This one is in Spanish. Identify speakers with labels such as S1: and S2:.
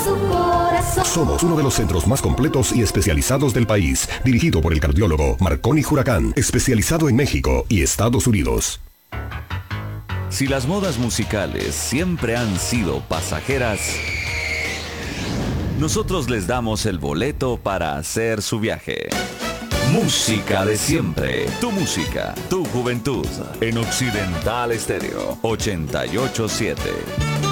S1: su corazón.
S2: Somos uno de los centros más completos y especializados del país, dirigido por el cardiólogo Marconi Huracán, especializado en México y Estados Unidos.
S3: Si las modas musicales siempre han sido pasajeras, nosotros les damos el boleto para hacer su viaje. Música de siempre. Tu música, tu juventud. En Occidental Estéreo 88.7.